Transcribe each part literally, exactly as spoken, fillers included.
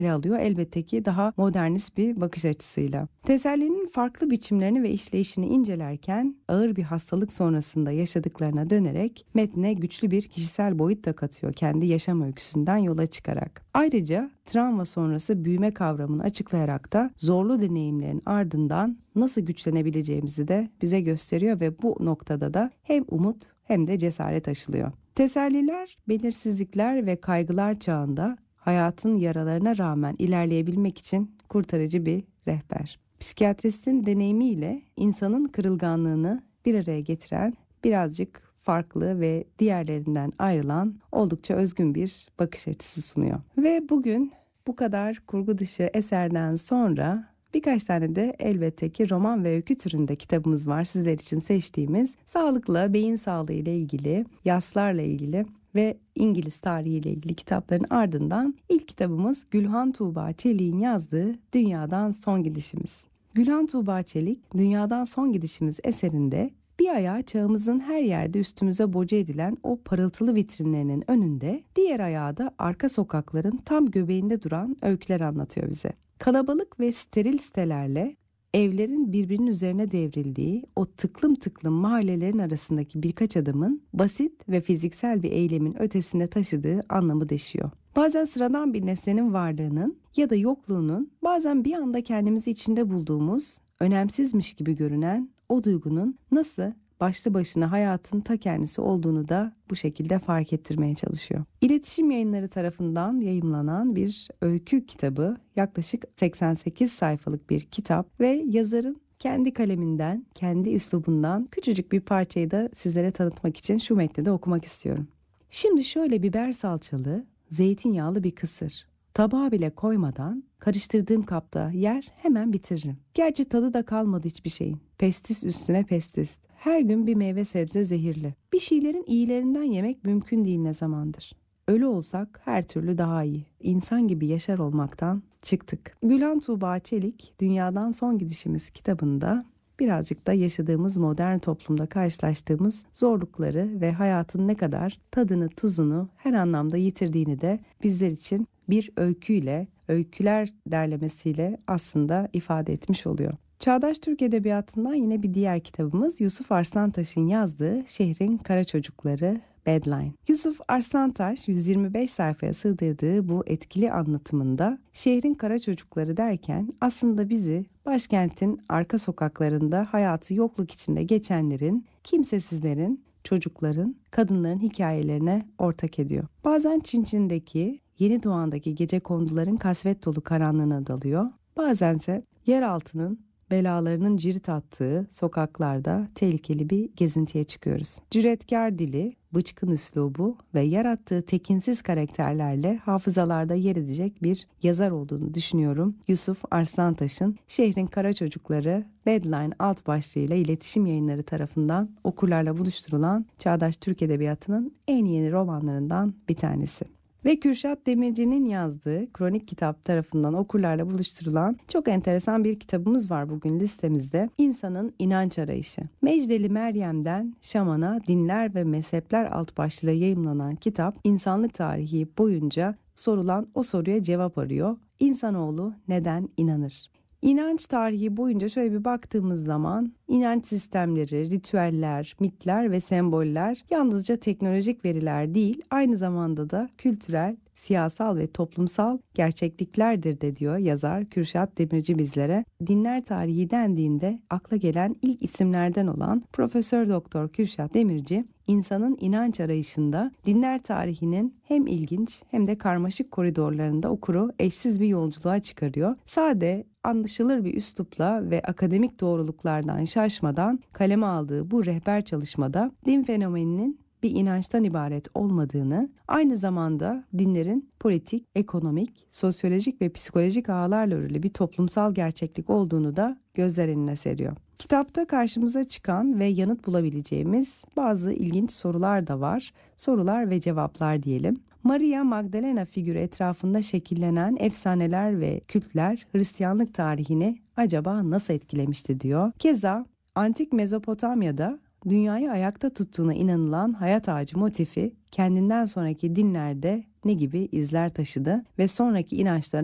ele alıyor. Elbette ki daha modernist bir bakış açısıyla. Tesellinin farklı biçimlerini ve işleyişini incelerken ağır bir hastalık sonrasında yaşadıklarına dönerek metne güçlü bir kişisel boyut da katıyor kendi yaşam öyküsünden yola çıkarak. Ayrıca travma sonrası büyüme kavramını açıklayarak da zorlu deneyimlerin ardından nasıl güçlenebileceğimizi de bize gösteriyor ve bu noktada da hem umut hem de cesaret aşılıyor. Teselliler, belirsizlikler ve kaygılar çağında hayatın yaralarına rağmen ilerleyebilmek için kurtarıcı bir rehber. Psikiyatristin deneyimiyle insanın kırılganlığını bir araya getiren, birazcık farklı ve diğerlerinden ayrılan oldukça özgün bir bakış açısı sunuyor. Ve bugün bu kadar kurgu dışı eserden sonra birkaç tane de elbette ki roman ve öykü türünde kitabımız var sizler için seçtiğimiz. Sağlıkla, beyin sağlığı ile ilgili, yaslarla ilgili ve İngiliz tarihi ile ilgili kitapların ardından ilk kitabımız Gülhan Tuğba Çelik'in yazdığı Dünyadan Son Gidişimiz. Gülhan Tuğba Çelik, Dünyadan Son Gidişimiz eserinde bir ayağı çağımızın her yerde üstümüze boca edilen o parıltılı vitrinlerinin önünde, diğer ayağı da arka sokakların tam göbeğinde duran öyküler anlatıyor bize. Kalabalık ve steril sitelerle evlerin birbirinin üzerine devrildiği o tıklım tıklım mahallelerin arasındaki birkaç adımın basit ve fiziksel bir eylemin ötesinde taşıdığı anlamı deşiyor. Bazen sıradan bir nesnenin varlığının ya da yokluğunun, bazen bir anda kendimizi içinde bulduğumuz, önemsizmiş gibi görünen o duygunun nasıl başlı başına hayatın ta kendisi olduğunu da bu şekilde fark ettirmeye çalışıyor. İletişim Yayınları tarafından yayımlanan bir öykü kitabı, yaklaşık seksen sekiz sayfalık bir kitap ve yazarın kendi kaleminden, kendi üslubundan küçücük bir parçayı da sizlere tanıtmak için şu metni de okumak istiyorum. Şimdi şöyle biber salçalı, zeytinyağlı bir kısır. Tabağa bile koymadan karıştırdığım kapta yer hemen bitiririm. Gerçi tadı da kalmadı hiçbir şeyin. Pestis üstüne pestis. Her gün bir meyve sebze zehirli. Bir şeylerin iyilerinden yemek mümkün değil ne zamandır. Ölü olsak her türlü daha iyi. İnsan gibi yaşar olmaktan çıktık. Gülhan Tuğba Çelik, Dünyadan Son Gidişimiz kitabında birazcık da yaşadığımız modern toplumda karşılaştığımız zorlukları ve hayatın ne kadar tadını, tuzunu her anlamda yitirdiğini de bizler için bir öyküyle, öyküler derlemesiyle aslında ifade etmiş oluyor. Çağdaş Türk Edebiyatı'ndan yine bir diğer kitabımız Yusuf Arslantaş'ın yazdığı Şehrin Kara Çocukları Badline. Yusuf Arslantaş yüz yirmi beş sayfaya sığdırdığı bu etkili anlatımında şehrin kara çocukları derken aslında bizi başkentin arka sokaklarında hayatı yokluk içinde geçenlerin, kimsesizlerin, çocukların, kadınların hikayelerine ortak ediyor. Bazen Çinçin'deki, Yeni Doğan'daki gecekonduların kasvet dolu karanlığına dalıyor. Bazense yeraltının belalarının cirit attığı sokaklarda tehlikeli bir gezintiye çıkıyoruz. Cüretkar dili, bıçkın üslubu ve yarattığı tekinsiz karakterlerle hafızalarda yer edecek bir yazar olduğunu düşünüyorum. Yusuf Arslantaş'ın Şehrin Kara Çocukları Badline alt başlığıyla İletişim Yayınları tarafından okurlarla buluşturulan çağdaş Türk Edebiyatı'nın en yeni romanlarından bir tanesi. Ve Kürşat Demirci'nin yazdığı Kronik Kitap tarafından okurlarla buluşturulan çok enteresan bir kitabımız var bugün listemizde. İnsanın İnanç Arayışı. Mecdeli Meryem'den Şaman'a Dinler ve Mezhepler alt başlığıyla yayımlanan kitap, insanlık tarihi boyunca sorulan o soruya cevap arıyor. İnsanoğlu neden inanır? İnanç tarihi boyunca şöyle bir baktığımız zaman inanç sistemleri, ritüeller, mitler ve semboller yalnızca teknolojik veriler değil, aynı zamanda da kültürel, siyasal ve toplumsal gerçekliklerdir de diyor yazar Kürşat Demirci bizlere. Dinler tarihi dendiğinde akla gelen ilk isimlerden olan Profesör Doktor Kürşat Demirci, insanın inanç arayışında dinler tarihinin hem ilginç hem de karmaşık koridorlarında okuru eşsiz bir yolculuğa çıkarıyor. Sade, anlaşılır bir üslupla ve akademik doğruluklardan şaşmadan kaleme aldığı bu rehber çalışmada din fenomeninin bir inançtan ibaret olmadığını, aynı zamanda dinlerin politik, ekonomik, sosyolojik ve psikolojik ağlarla örülü bir toplumsal gerçeklik olduğunu da gözler önüne seriyor. Kitapta karşımıza çıkan ve yanıt bulabileceğimiz bazı ilginç sorular da var. Sorular ve cevaplar diyelim. Maria Magdalena figürü etrafında şekillenen efsaneler ve kültler Hristiyanlık tarihini acaba nasıl etkilemişti diyor. Keza Antik Mezopotamya'da dünyayı ayakta tuttuğuna inanılan hayat ağacı motifi kendinden sonraki dinlerde ne gibi izler taşıdı ve sonraki inançlara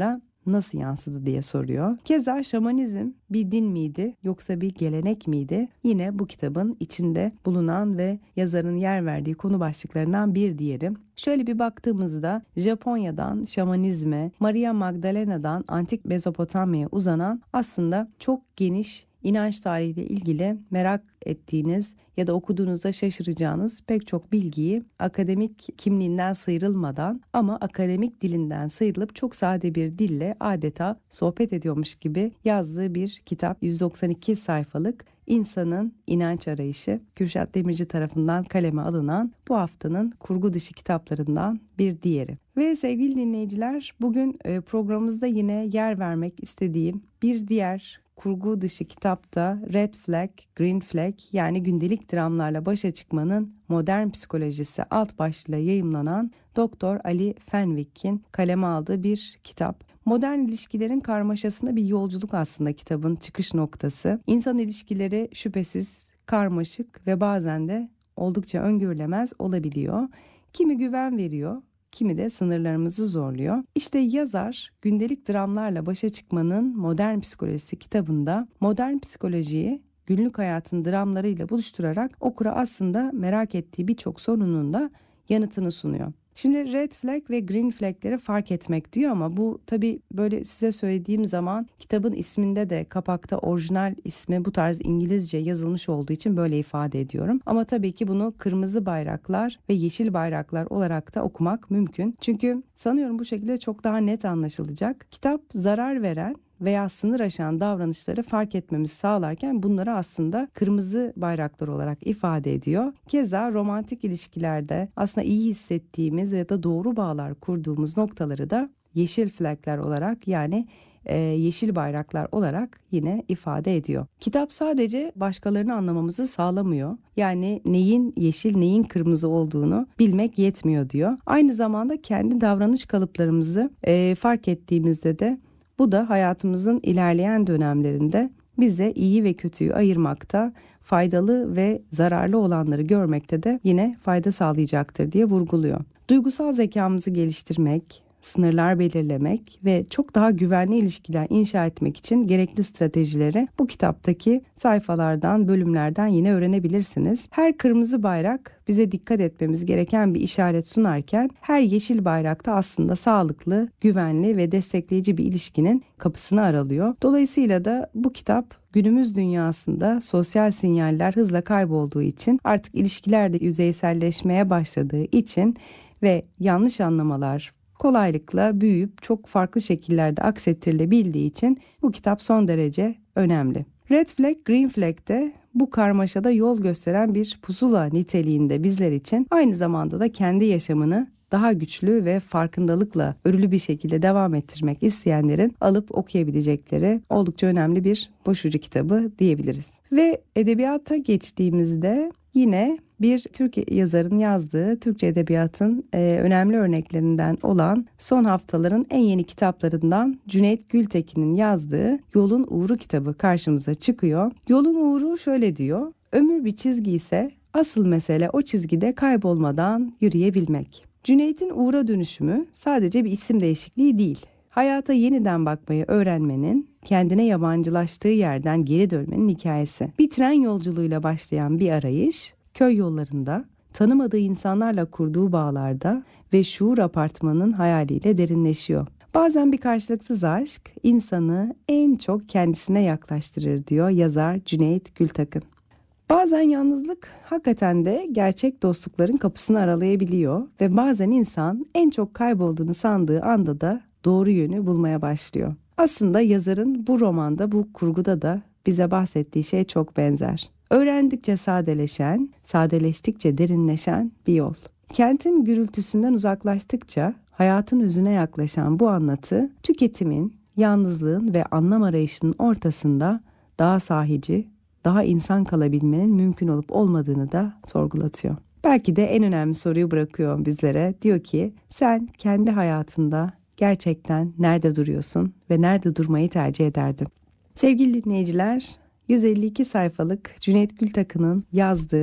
nasıl yansıdı diye soruyor. Keza şamanizm bir din miydi yoksa bir gelenek miydi? Yine bu kitabın içinde bulunan ve yazarın yer verdiği konu başlıklarından bir diğeri. Şöyle bir baktığımızda Japonya'dan şamanizme, Maria Magdalena'dan antik Mezopotamya'ya uzanan aslında çok geniş inanç tarihiyle ilgili merak ettiğiniz ya da okuduğunuzda şaşıracağınız pek çok bilgiyi akademik kimliğinden sıyrılmadan ama akademik dilinden sıyrılıp çok sade bir dille adeta sohbet ediyormuş gibi yazdığı bir kitap. yüz doksan iki sayfalık İnsanın İnanç Arayışı, Kürşat Demirci tarafından kaleme alınan bu haftanın kurgu dışı kitaplarından bir diğeri. Ve sevgili dinleyiciler, bugün programımızda yine yer vermek istediğim bir diğer kurgu dışı kitapta Red Flag, Green Flag yani gündelik dramlarla başa çıkmanın modern psikolojisi alt başlığıyla yayımlanan Doktor Ali Fenwick'in kaleme aldığı bir kitap. Modern ilişkilerin karmaşasında bir yolculuk aslında kitabın çıkış noktası. İnsan ilişkileri şüphesiz karmaşık ve bazen de oldukça öngörülemez olabiliyor. Kimi güven veriyor, kimi de sınırlarımızı zorluyor. İşte yazar gündelik dramlarla başa çıkmanın modern psikolojisi kitabında modern psikolojiyi günlük hayatın dramlarıyla buluşturarak okura aslında merak ettiği birçok sorunun da yanıtını sunuyor. Şimdi red flag ve green flag'leri fark etmek diyor ama bu tabii böyle size söylediğim zaman kitabın isminde de kapakta orijinal ismi bu tarz İngilizce yazılmış olduğu için böyle ifade ediyorum. Ama tabii ki bunu kırmızı bayraklar ve yeşil bayraklar olarak da okumak mümkün. Çünkü sanıyorum bu şekilde çok daha net anlaşılacak. Kitap zarar veren veya sınır aşan davranışları fark etmemizi sağlarken bunları aslında kırmızı bayraklar olarak ifade ediyor. Keza romantik ilişkilerde aslında iyi hissettiğimiz ya da doğru bağlar kurduğumuz noktaları da yeşil flagler olarak yani e, yeşil bayraklar olarak yine ifade ediyor. Kitap sadece başkalarını anlamamızı sağlamıyor. Yani neyin yeşil neyin kırmızı olduğunu bilmek yetmiyor diyor. Aynı zamanda kendi davranış kalıplarımızı e, fark ettiğimizde de bu da hayatımızın ilerleyen dönemlerinde bize iyi ve kötüyü ayırmakta, faydalı ve zararlı olanları görmekte de yine fayda sağlayacaktır diye vurguluyor. Duygusal zekamızı geliştirmek, sınırlar belirlemek ve çok daha güvenli ilişkiler inşa etmek için gerekli stratejileri bu kitaptaki sayfalardan, bölümlerden yine öğrenebilirsiniz. Her kırmızı bayrak bize dikkat etmemiz gereken bir işaret sunarken her yeşil bayrakta aslında sağlıklı, güvenli ve destekleyici bir ilişkinin kapısını aralıyor. Dolayısıyla da bu kitap günümüz dünyasında sosyal sinyaller hızla kaybolduğu için artık ilişkiler de yüzeyselleşmeye başladığı için ve yanlış anlamalar kolaylıkla büyüyüp çok farklı şekillerde aksettirilebildiği için bu kitap son derece önemli. Red Flag, Green Flag de bu karmaşada yol gösteren bir pusula niteliğinde bizler için aynı zamanda da kendi yaşamını daha güçlü ve farkındalıkla örülü bir şekilde devam ettirmek isteyenlerin alıp okuyabilecekleri oldukça önemli bir başucu kitabı diyebiliriz. Ve edebiyata geçtiğimizde yine bir Türk yazarın yazdığı Türkçe edebiyatın e, önemli örneklerinden olan son haftaların en yeni kitaplarından Cüneyt Gültekin'in yazdığı Yolun Uğru kitabı karşımıza çıkıyor. Yolun uğru şöyle diyor: ömür bir çizgi ise asıl mesele o çizgide kaybolmadan yürüyebilmek. Cüneyt'in uğra dönüşümü sadece bir isim değişikliği değil. Hayata yeniden bakmayı öğrenmenin, kendine yabancılaştığı yerden geri dönmenin hikayesi. Bir tren yolculuğuyla başlayan bir arayış, köy yollarında, tanımadığı insanlarla kurduğu bağlarda ve şuur apartmanının hayaliyle derinleşiyor. Bazen bir karşılıksız aşk insanı en çok kendisine yaklaştırır diyor yazar Cüneyt Gültekin. Bazen yalnızlık hakikaten de gerçek dostlukların kapısını aralayabiliyor ve bazen insan en çok kaybolduğunu sandığı anda da doğru yönü bulmaya başlıyor. Aslında yazarın bu romanda, bu kurguda da bize bahsettiği şey çok benzer. Öğrendikçe sadeleşen, sadeleştikçe derinleşen bir yol. Kentin gürültüsünden uzaklaştıkça hayatın özüne yaklaşan bu anlatı, tüketimin, yalnızlığın ve anlam arayışının ortasında daha sahici, daha insan kalabilmenin mümkün olup olmadığını da sorgulatıyor. Belki de en önemli soruyu bırakıyor bizlere. Diyor ki sen kendi hayatında gerçekten nerede duruyorsun ve nerede durmayı tercih ederdin? Sevgili dinleyiciler, yüz elli iki sayfalık Cüneyt Gültekin'in yazdığı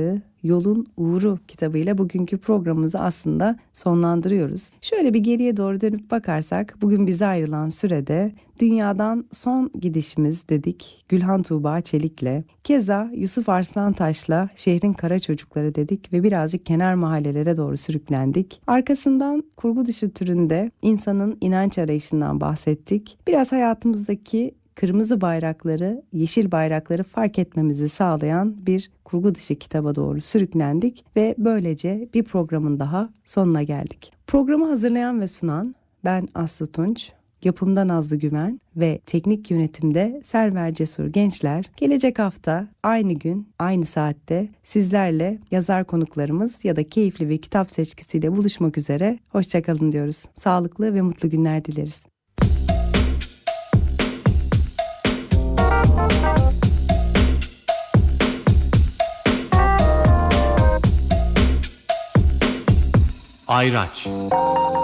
Yolun Uğuru kitabıyla bugünkü programımızı aslında sonlandırıyoruz. Şöyle bir geriye doğru dönüp bakarsak bugün bize ayrılan sürede dünyadan son gidişimiz dedik Gülhan Tuğba Çelik'le. Keza Yusuf Arslantaş'la Şehrin Kara Çocukları dedik ve birazcık kenar mahallelere doğru sürüklendik. Arkasından kurgu dışı türünde insanın inanç arayışından bahsettik. Biraz hayatımızdaki kırmızı bayrakları, yeşil bayrakları fark etmemizi sağlayan bir kurgu dışı kitaba doğru sürüklendik ve böylece bir programın daha sonuna geldik. Programı hazırlayan ve sunan ben Aslı Tunç, yapımda Nazlı Güven ve teknik yönetimde Server Cesur Gençler. Gelecek hafta aynı gün, aynı saatte sizlerle yazar konuklarımız ya da keyifli bir kitap seçkisiyle buluşmak üzere. Hoşçakalın diyoruz. Sağlıklı ve mutlu günler dileriz. Ayraç.